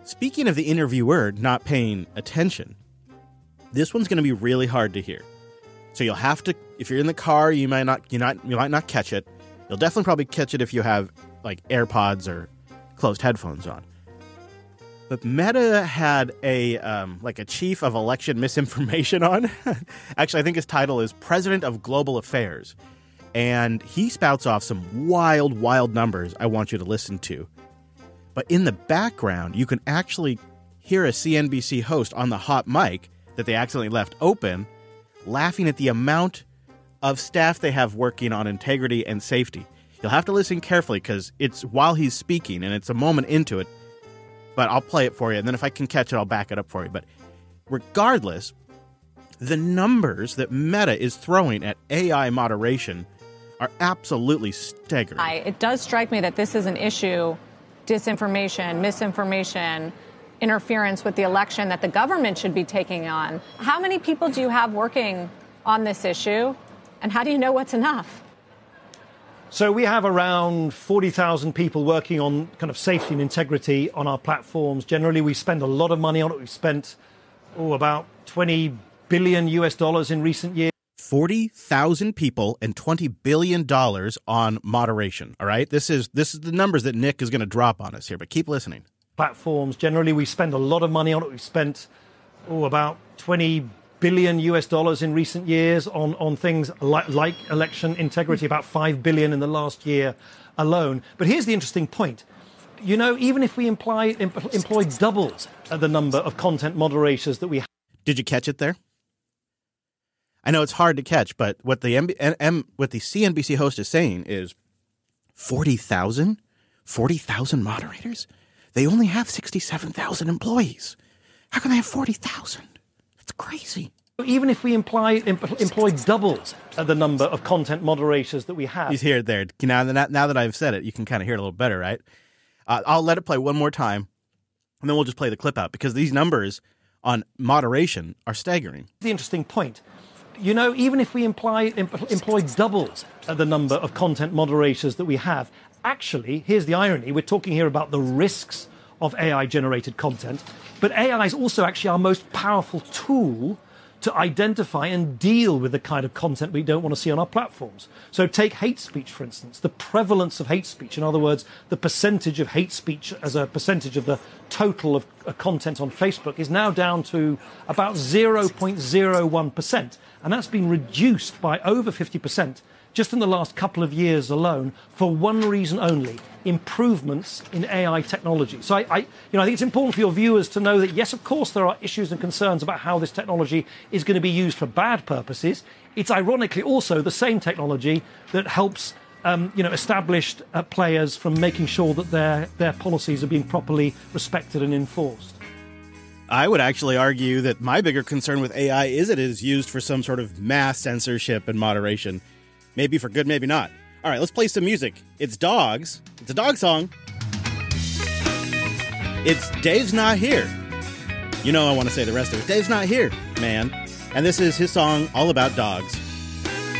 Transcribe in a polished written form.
Speaking of the interviewer not paying attention, this one's going to be really hard to hear. So you'll have to, if you're in the car, you might not catch it. You'll definitely probably catch it if you have like AirPods or closed headphones on. But Meta had a chief of election misinformation on. Actually, I think his title is President of Global Affairs. And he spouts off some wild, wild numbers I want you to listen to. But in the background, you can actually hear a CNBC host on the hot mic that they accidentally left open, laughing at the amount of staff they have working on integrity and safety. You'll have to listen carefully because it's while he's speaking and it's a moment into it. But I'll play it for you, and then if I can catch it, I'll back it up for you. But regardless, the numbers that Meta is throwing at AI moderation are absolutely staggering. It does strike me that this is an issue, disinformation, misinformation, interference with the election that the government should be taking on. How many people do you have working on this issue, and how do you know what's enough? So we have around 40,000 people working on kind of safety and integrity on our platforms. Generally, we spend a lot of money on it. We've spent about $20 billion in recent years. 40,000 people and $20 billion on moderation. All right, this is the numbers that Nick is going to drop on us here. But keep listening. Platforms. Generally, we spend a lot of money on it. We've spent about $20 billion in recent years on things like election integrity, about $5 billion in the last year alone. But here's the interesting point. You know, even if we employ double the number of content moderators that we have. Did you catch it there? I know it's hard to catch, but what the CNBC host is saying is 40,000 moderators? They only have 67,000 employees. How can they have 40,000? It's crazy. Even if we employ double the number of content moderators that we have. He's here there. Now that I've said it, you can kind of hear it a little better, right? I'll let it play one more time, and then we'll just play the clip out, because these numbers on moderation are staggering. The interesting point. You know, even if we employ double the number of content moderators that we have, actually, here's the irony. We're talking here about the risks of AI-generated content, but AI is also actually our most powerful tool to identify and deal with the kind of content we don't want to see on our platforms. So take hate speech, for instance. The prevalence of hate speech, in other words, the percentage of hate speech as a percentage of the total of content on Facebook, is now down to about 0.01%. And that's been reduced by over 50% just in the last couple of years alone, for one reason only: improvements in AI technology. So I think it's important for your viewers to know that, yes, of course, there are issues and concerns about how this technology is going to be used for bad purposes. It's ironically also the same technology that helps established players from making sure that their policies are being properly respected and enforced. I would actually argue that my bigger concern with AI is it is used for some sort of mass censorship and moderation. Maybe for good, maybe not. All right, let's play some music. It's Dogs. It's a dog song. It's Dave's Not Here. You know I want to say the rest of it. Dave's not here, man. And this is his song all about dogs.